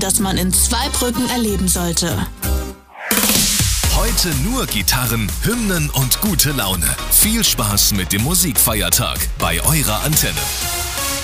das man in Zweibrücken erleben sollte. Heute nur Gitarren, Hymnen und gute Laune. Viel Spaß mit dem Musikfeiertag bei eurer Antenne.